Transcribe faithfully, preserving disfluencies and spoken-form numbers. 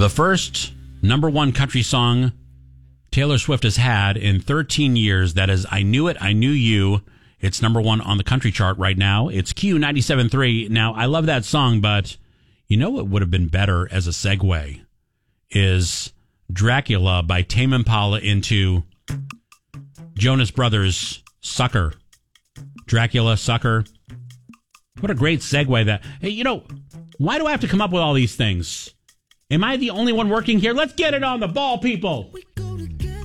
The first number one country song Taylor Swift has had in thirteen years. That is I Knew It, I Knew You. It's number one on the country chart right now. It's Q ninety-seven point three. Now, I love that song, but you know what would have been better as a segue is Dracula by Tame Impala into Jonas Brothers' Sucker. Dracula, Sucker. What a great segue that. Hey, you know, why do I have to come up with all these things? Am I the only one working here? Let's get it on the ball, people. We